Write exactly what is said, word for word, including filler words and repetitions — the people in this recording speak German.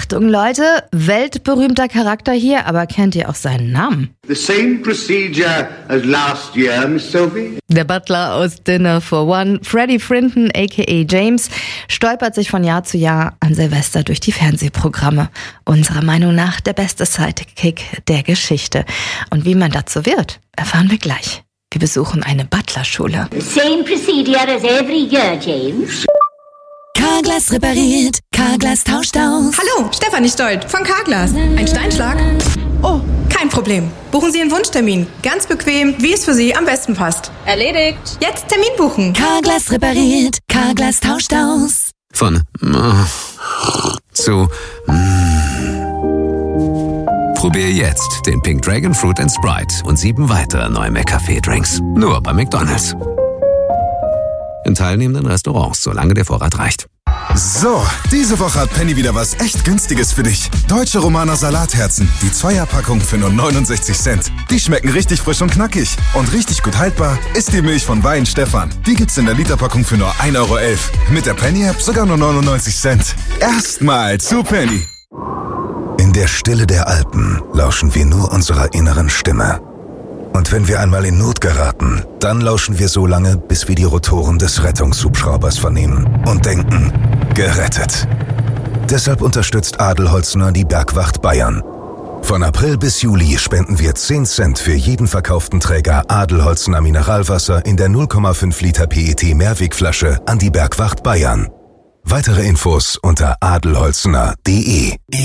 Achtung Leute, weltberühmter Charakter hier, aber kennt ihr auch seinen Namen? The same procedure as last year, Miss Sophie? Der Butler aus Dinner for One, Freddie Frinton aka James, stolpert sich von Jahr zu Jahr an Silvester durch die Fernsehprogramme. Unserer Meinung nach der beste Sidekick der Geschichte. Und wie man dazu wird, erfahren wir gleich. Wir besuchen eine Butlerschule. The same procedure as every year, James. Carglass repariert, Carglass tauscht aus. Hallo, Stefanie Stolt von Carglass. Ein Steinschlag? Oh, kein Problem. Buchen Sie Ihren Wunschtermin. Ganz bequem, wie es für Sie am besten passt. Erledigt. Jetzt Termin buchen. Carglass repariert, Carglass tauscht aus. Von äh, zu mm. Probier jetzt den Pink Dragon Fruit and Sprite und sieben weitere neue McCafé-Drinks. Nur bei McDonald's. In teilnehmenden Restaurants, solange der Vorrat reicht. So, diese Woche hat Penny wieder was echt Günstiges für dich. Deutsche Romaner Salatherzen, die Zweierpackung für nur neunundsechzig Cent. Die schmecken richtig frisch und knackig. Und richtig gut haltbar ist die Milch von Wein Stefan. Die gibt's in der Literpackung für nur ein Euro elf. Mit der Penny-App sogar nur neunundneunzig Cent. Erstmal zu Penny. In der Stille der Alpen lauschen wir nur unserer inneren Stimme. Und wenn wir einmal in Not geraten, dann lauschen wir so lange, bis wir die Rotoren des Rettungshubschraubers vernehmen und denken, gerettet. Deshalb unterstützt Adelholzner die Bergwacht Bayern. Von April bis Juli spenden wir zehn Cent für jeden verkauften Träger Adelholzner Mineralwasser in der null Komma fünf Liter P E T Mehrwegflasche an die Bergwacht Bayern. Weitere Infos unter adelholzner punkt de.